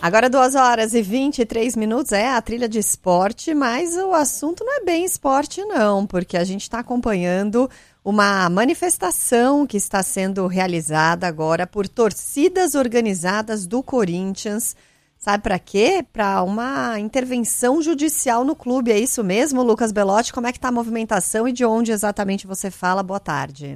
Agora 2h23, é a trilha de esporte, mas o assunto não é bem esporte não, porque a gente está acompanhando uma manifestação que está sendo realizada agora por torcidas organizadas do Corinthians. Sabe para quê? Para uma intervenção judicial no clube, é isso mesmo, Lucas Belotti? Como é que está a movimentação e de onde exatamente você fala? Boa tarde.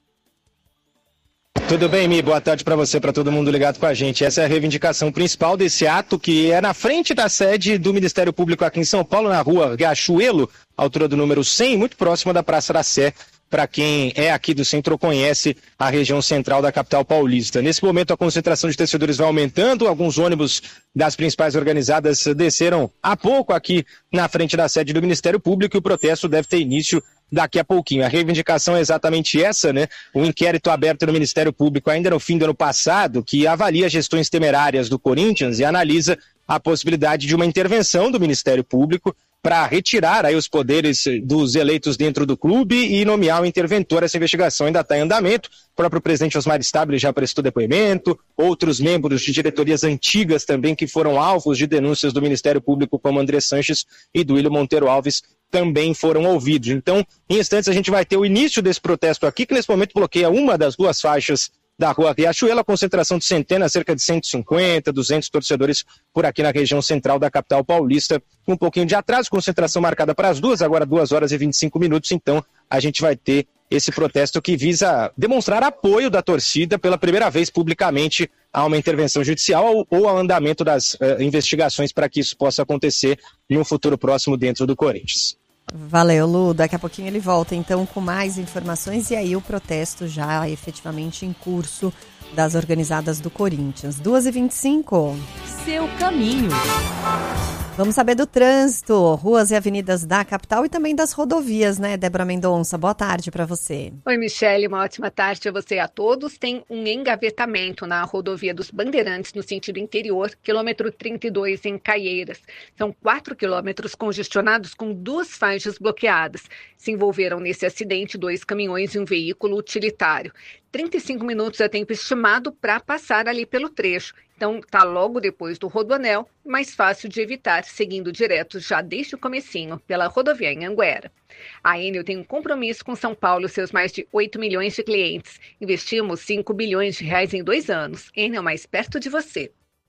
Tudo bem, Mi? Boa tarde para você, para todo mundo ligado com a gente. Essa é a reivindicação principal desse ato, que é na frente da sede do Ministério Público aqui em São Paulo, na rua Riachuelo, altura do número 100, muito próxima da Praça da Sé, para quem é aqui do centro ou conhece a região central da capital paulista. Nesse momento, a concentração de torcedores vai aumentando, alguns ônibus das principais organizadas desceram há pouco aqui na frente da sede do Ministério Público e o protesto deve ter início daqui a pouquinho. A reivindicação é exatamente essa, né? Um inquérito aberto no Ministério Público ainda no fim do ano passado, que avalia gestões temerárias do Corinthians e analisa a possibilidade de uma intervenção do Ministério Público para retirar aí os poderes dos eleitos dentro do clube e nomear um interventor. Essa investigação ainda está em andamento. O próprio presidente Osmar Stabile já prestou depoimento, outros membros de diretorias antigas também que foram alvos de denúncias do Ministério Público, como André Sanches e Duílio Monteiro Alves, também foram ouvidos. Então, em instantes, a gente vai ter o início desse protesto aqui, que nesse momento bloqueia uma das duas faixas da rua Riachuelo, a concentração de centenas, cerca de 150, 200 torcedores por aqui na região central da capital paulista. Um pouquinho de atraso, concentração marcada para as duas, agora 2h25, então a gente vai ter esse protesto que visa demonstrar apoio da torcida pela primeira vez publicamente a uma intervenção judicial ou ao andamento das investigações para que isso possa acontecer em um futuro próximo dentro do Corinthians. Valeu, Lu. Daqui a pouquinho ele volta, então, com mais informações e aí o protesto já efetivamente em curso das organizadas do Corinthians. 2h25. Seu caminho. Vamos saber do trânsito, ruas e avenidas da capital e também das rodovias, né, Débora Mendonça? Boa tarde para você. Oi, Michele, uma ótima tarde a você e a todos. Tem um engavetamento na rodovia dos Bandeirantes, no sentido interior, quilômetro 32 em Caieiras. São 4 quilômetros congestionados com 2 faixas bloqueadas. Se envolveram nesse acidente 2 caminhões e um veículo utilitário. 35 minutos é tempo estimado para passar ali pelo trecho. Então, está logo depois do Rodoanel, mais fácil de evitar, seguindo direto já desde o comecinho, pela rodovia Anhanguera. A Enel tem um compromisso com São Paulo e seus mais de 8 milhões de clientes. Investimos 5 bilhões de reais em 2 anos. Enel mais perto de você.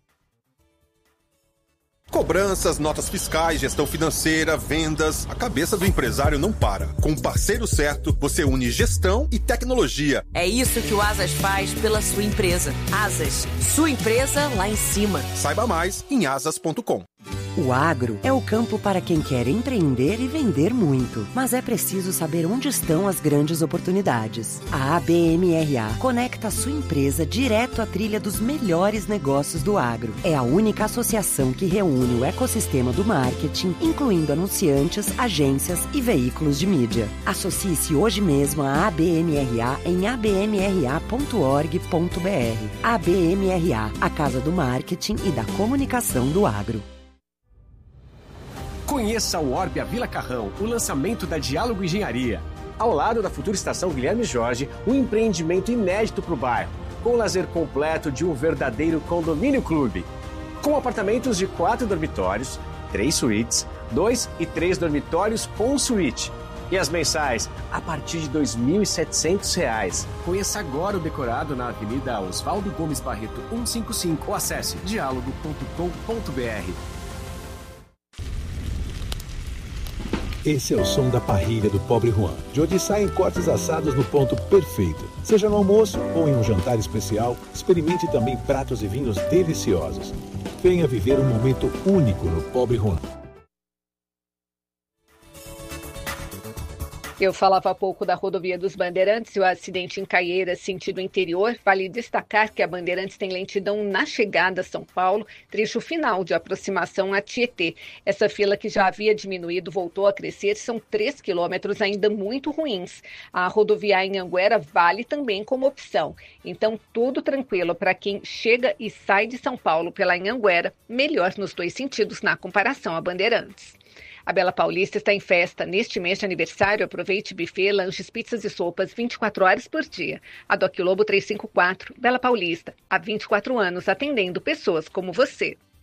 Cobranças, notas fiscais, gestão financeira, vendas, a cabeça do empresário não para. Com o parceiro certo, você une gestão e tecnologia. É isso que o Asas faz pela sua empresa. Asas, sua empresa lá em cima. Saiba mais em asas.com. O agro é o campo para quem quer empreender e vender muito. Mas é preciso saber onde estão as grandes oportunidades. A ABMRA conecta a sua empresa direto à trilha dos melhores negócios do agro. É a única associação que reúne o ecossistema do marketing, incluindo anunciantes, agências e veículos de mídia. Associe-se hoje mesmo à ABMRA em abmra.org.br. ABMRA, a casa do marketing e da comunicação do agro. Conheça o Orbia Vila Carrão, o lançamento da Diálogo Engenharia. Ao lado da futura estação Guilherme Jorge, um empreendimento inédito para o bairro, com o lazer completo de um verdadeiro condomínio clube. Com apartamentos de 4 dormitórios, 3 suítes, 2 e 3 dormitórios com suíte. E as mensais a partir de R$ 2.700. Conheça agora o decorado na Avenida Oswaldo Gomes Barreto 155 ou acesse dialogo.com.br. Esse é o som da parrilha do Pobre Juan, de onde saem cortes assados no ponto perfeito. Seja no almoço ou em um jantar especial, experimente também pratos e vinhos deliciosos. Venha viver um momento único no Pobre Juan. Eu falava há pouco da rodovia dos Bandeirantes e o acidente em Caieiras, sentido interior. Vale destacar que a Bandeirantes tem lentidão na chegada a São Paulo, trecho final de aproximação a Tietê. Essa fila que já havia diminuído voltou a crescer, são 3 quilômetros ainda muito ruins. A rodovia Anhanguera vale também como opção. Então, tudo tranquilo para quem chega e sai de São Paulo pela Anhanguera, melhor nos 2 sentidos na comparação a Bandeirantes. A Bela Paulista está em festa. Neste mês de aniversário, aproveite buffet, lanches, pizzas e sopas 24 horas por dia. A Doc Lobo 354, Bela Paulista. Há 24 anos atendendo pessoas como você.